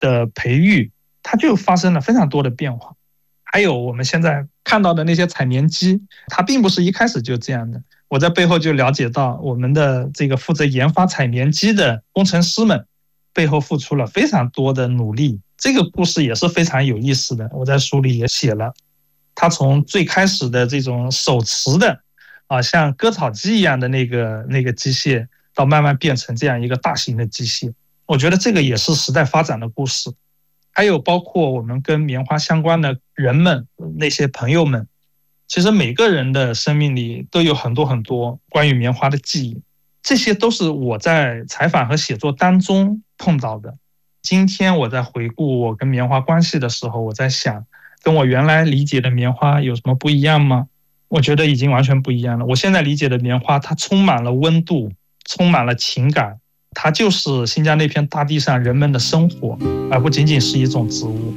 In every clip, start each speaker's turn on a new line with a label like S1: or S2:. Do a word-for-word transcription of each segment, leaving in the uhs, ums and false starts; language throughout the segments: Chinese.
S1: 的培育，它就发生了非常多的变化。还有我们现在看到的那些采棉机，它并不是一开始就这样的。我在背后就了解到，我们的这个负责研发采棉机的工程师们背后付出了非常多的努力。这个故事也是非常有意思的，我在书里也写了。它从最开始的这种手持的啊，像割草机一样的那个那个机械，到慢慢变成这样一个大型的机械。我觉得这个也是时代发展的故事。还有包括我们跟棉花相关的人们，那些朋友们，其实每个人的生命里都有很多很多关于棉花的记忆，这些都是我在采访和写作当中碰到的。今天我在回顾我跟棉花关系的时候，我在想，跟我原来理解的棉花有什么不一样吗？我觉得已经完全不一样了。我现在理解的棉花，它充满了温度，充满了情感，它就是新疆那片大地上人们的生活，而不仅仅是一种植物。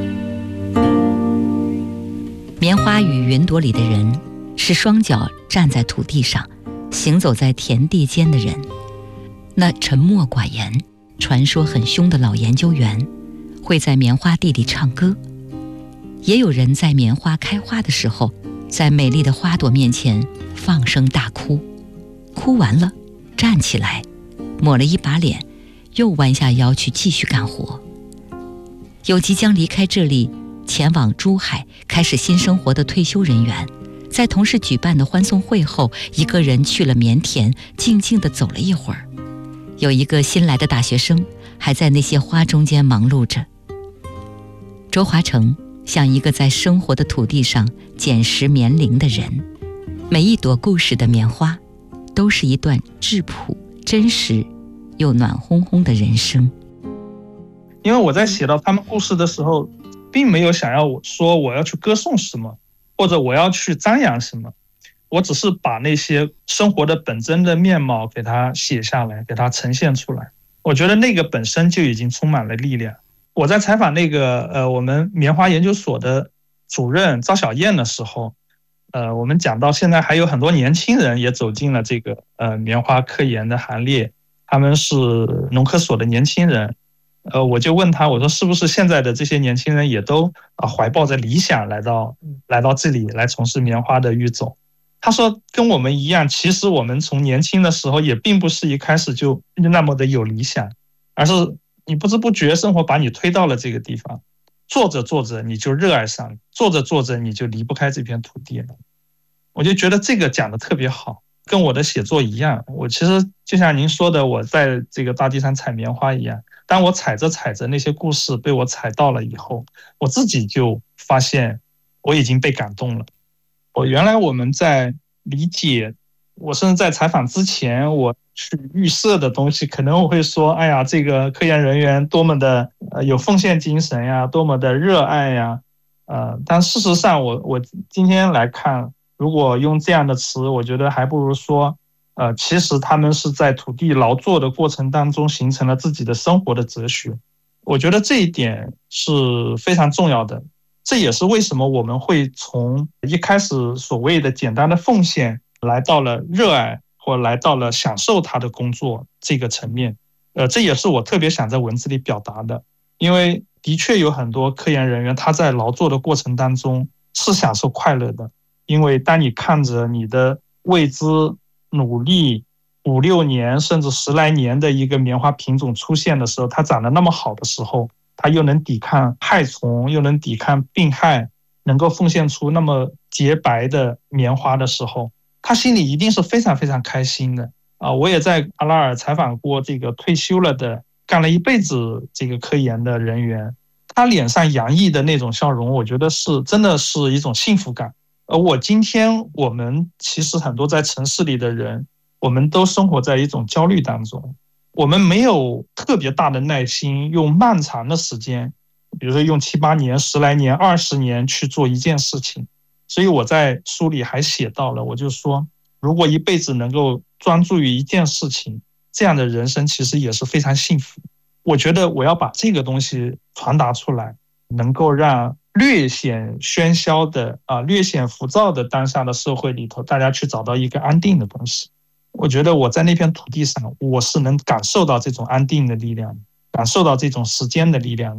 S2: 棉花与云朵里的人，是双脚站在土地上，行走在田地间的人。那沉默寡言、传说很凶的老研究员，会在棉花地里唱歌。也有人在棉花开花的时候，在美丽的花朵面前放声大哭，哭完了站起来，抹了一把脸，又弯下腰去继续干活。有即将离开这里前往珠海开始新生活的退休人员，在同事举办的欢送会后，一个人去了棉田，静静地走了一会儿。有一个新来的大学生还在那些花中间忙碌着。周华成像一个在生活的土地上捡拾棉铃的人，每一朵故事的棉花都是一段质朴、真实又暖烘烘的人生。
S1: 因为我在写到他们故事的时候，并没有想要我说我要去歌颂什么，或者我要去张扬什么，我只是把那些生活的本真的面貌给它写下来，给它呈现出来。我觉得那个本身就已经充满了力量。我在采访那个呃我们棉花研究所的主任赵小燕的时候，呃我们讲到现在还有很多年轻人也走进了这个呃棉花科研的行列，他们是农科所的年轻人。呃，我就问他，我说是不是现在的这些年轻人也都啊怀抱着理想来到来到这里来从事棉花的育种？他说跟我们一样，其实我们从年轻的时候也并不是一开始就那么的有理想，而是你不知不觉生活把你推到了这个地方，做着做着你就热爱上，做着做着你就离不开这片土地了。我就觉得这个讲得特别好，跟我的写作一样。我其实就像您说的，我在这个大地上采棉花一样，当我采着采着那些故事被我采到了以后，我自己就发现我已经被感动了。我原来我们在理解，我甚至在采访之前我去预设的东西，可能我会说，哎呀，这个科研人员多么的呃有奉献精神呀，多么的热爱呀，呃，但事实上我我今天来看，如果用这样的词，我觉得还不如说呃，其实他们是在土地劳作的过程当中形成了自己的生活的哲学。我觉得这一点是非常重要的，这也是为什么我们会从一开始所谓的简单的奉献，来到了热爱或来到了享受他的工作这个层面。呃，这也是我特别想在文字里表达的，因为的确有很多科研人员他在劳作的过程当中是享受快乐的，因为当你看着你的为之努力五六年甚至十来年的一个棉花品种出现的时候，它长得那么好的时候，它又能抵抗害虫，又能抵抗病害，能够奉献出那么洁白的棉花的时候，他心里一定是非常非常开心的啊！我也在阿拉尔采访过这个退休了的干了一辈子这个科研的人员，他脸上洋溢的那种笑容，我觉得是真的是一种幸福感。而我今天我们其实很多在城市里的人，我们都生活在一种焦虑当中，我们没有特别大的耐心用漫长的时间，比如说用七八年十来年二十年去做一件事情。所以我在书里还写到了，我就说如果一辈子能够专注于一件事情，这样的人生其实也是非常幸福。我觉得我要把这个东西传达出来，能够让略显喧嚣的啊，略显浮躁的当下的社会里头，大家去找到一个安定的东西。我觉得我在那片土地上，我是能感受到这种安定的力量，感受到这种时间的力量。